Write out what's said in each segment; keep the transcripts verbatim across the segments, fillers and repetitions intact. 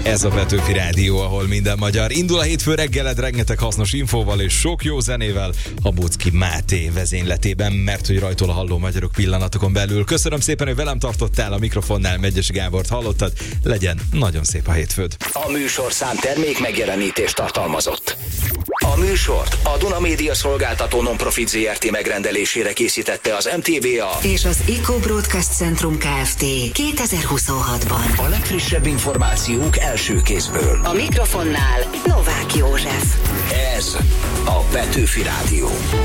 Ez a Petőfi Rádió, ahol minden magyar. Indul a hétfő reggeled rengeteg hasznos infóval és sok jó zenével Habóczky Máté vezényletében, mert hogy rajtól a Halló Magyarok pillanatokon belül. Köszönöm szépen, hogy velem tartottál, a mikrofonnál Megyesi Gábort hallottad. Legyen nagyon szép a hétfőd. A műsorszám termék megjelenítést tartalmazott. A műsort a Duna Média Szolgáltató Nonprofit zé er té megrendelésére készítette az em té vé á és az Eco Broadcast Centrum Kft. kétezer-huszonhatban. A legfrissebb információk első kézből. A mikrofonnál Novák József. Ez a Petőfi Rádió.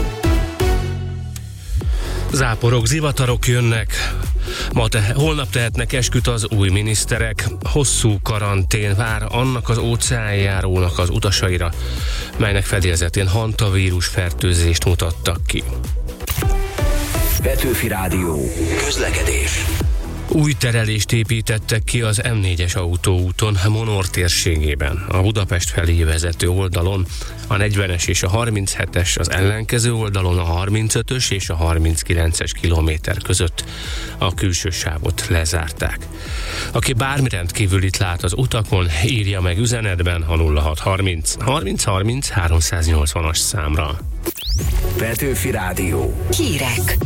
Záporok, zivatarok jönnek. Ma te, holnap tehetnek esküt az új miniszterek. Hosszú karantén vár annak az óceánjárónak az utasaira, melynek fedélzetén hantavírus fertőzést mutattak ki. Petőfi Rádió. Közlekedés. Új terelést építettek ki az em négyes autóúton Monor térségében. A Budapest felé vezető oldalon a negyvenes és a harminchetes, az ellenkező oldalon a harmincötös és a harminckilences kilométer között a külső sávot lezárták. Aki bármi rendkívülit lát az utakon, írja meg üzenetben a nulla hat harminc harminc harminc háromszáznyolcvanas számra. Petőfi Rádió. Hírek.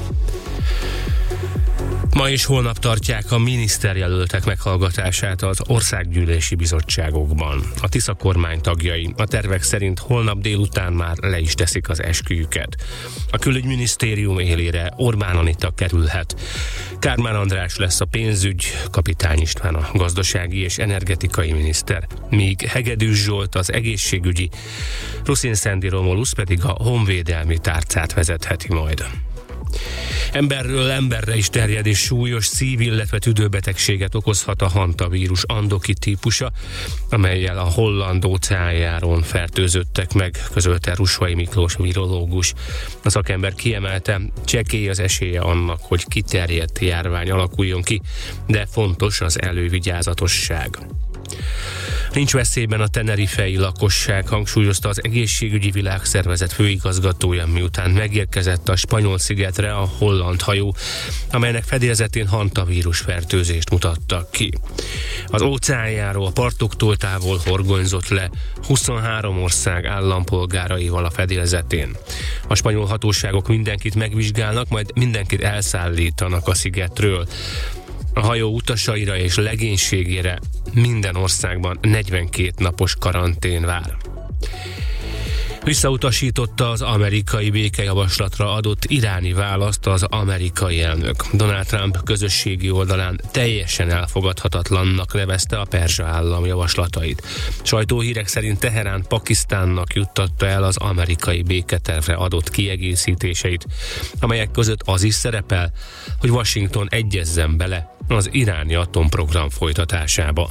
Ma és holnap tartják a miniszterjelöltek meghallgatását az országgyűlési bizottságokban. A Tisza kormány tagjai a tervek szerint holnap délután már le is teszik az esküjüket. A külügyminisztérium élére Orbán Anita kerülhet. Kármán András lesz a pénzügy, Kapitány István a gazdasági és energetikai miniszter, míg Hegedűs Zsolt az egészségügyi, Ruszin Szendi Romulusz pedig a honvédelmi tárcát vezetheti majd. Emberről emberre is terjed és súlyos szív-, illetve tüdőbetegséget okozhat a hantavírus andoki típusa, amellyel a holland óceánjáron fertőzöttek meg, közölte Russwai Miklós virológus. A szakember kiemelte, csekély az esélye annak, hogy kiterjedt járvány alakuljon ki, de fontos az elővigyázatosság. Nincs veszélyben a tenerifei lakosság, hangsúlyozta az Egészségügyi Világszervezet főigazgatója, miután megérkezett a Spanyol-szigetre a holland hajó, amelynek fedélzetén hantavírus fertőzést mutattak ki. Az óceánjáró a partoktól távol horgonyzott le huszonhárom ország állampolgáraival a fedélzetén. A spanyol hatóságok mindenkit megvizsgálnak, majd mindenkit elszállítanak a szigetről. A hajó utasaira és legénységére minden országban negyvenkét napos karantén vár. Visszautasította az amerikai békejavaslatra adott iráni választ az amerikai elnök. Donald Trump közösségi oldalán teljesen elfogadhatatlannak nevezte a perzsa állam javaslatait. Sajtóhírek szerint Teherán Pakisztánnak juttatta el az amerikai béketervre adott kiegészítéseit, amelyek között az is szerepel, hogy Washington egyezzen bele az iráni atomprogram folytatásába.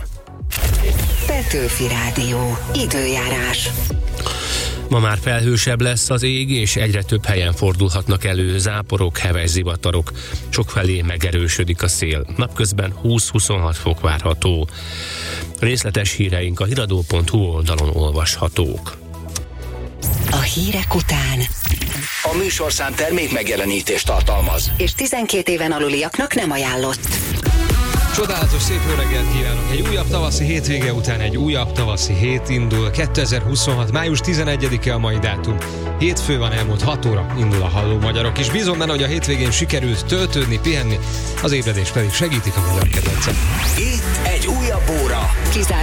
Petőfi Rádió. Időjárás. Ma már felhősebb lesz az ég, és egyre több helyen fordulhatnak elő záporok, heves zivatarok. Sokfelé megerősödik a szél. Napközben húsz-huszonhat fok várható. Részletes híreink a hiradó pont hu oldalon olvashatók. A hírek után A műsorszám termék megjelenítést tartalmaz, és tizenkét éven aluliaknak nem ajánlott. Csodálatos szép jó reggelt kívánok! Egy újabb tavaszi hétvége után egy újabb tavaszi hét indul. kétezer-huszonhat. május tizenegyedike a mai dátum. Hétfő van, elmúlt hat óra indul a Halló Magyarok, és bízom benne, hogy a hétvégén sikerült töltődni, pihenni, az ébredés pedig segítik a magyar kedvencek. itt egy újabb óra. Kizárólag